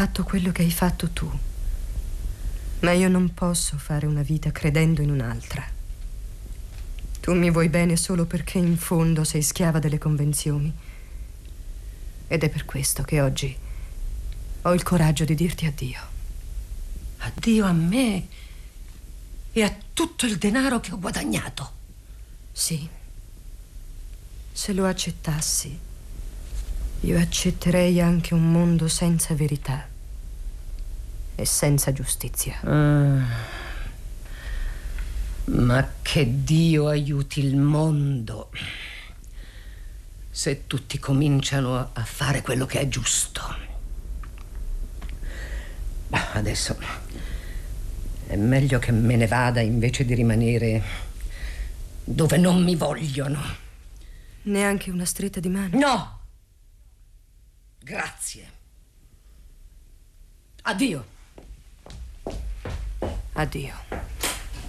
fatto quello che hai fatto tu. Ma io non posso fare una vita credendo in un'altra. Tu mi vuoi bene solo perché in fondo sei schiava delle convenzioni. Ed è per questo che oggi ho il coraggio di dirti addio. Addio a me e a tutto il denaro che ho guadagnato. Sì. Se lo accettassi, io accetterei anche un mondo senza verità e senza giustizia. Ma che Dio aiuti il mondo se tutti cominciano a fare quello che è giusto. Ma adesso è meglio che me ne vada invece di rimanere dove non mi vogliono. Neanche una stretta di mano? No! Grazie. Addio. Addio.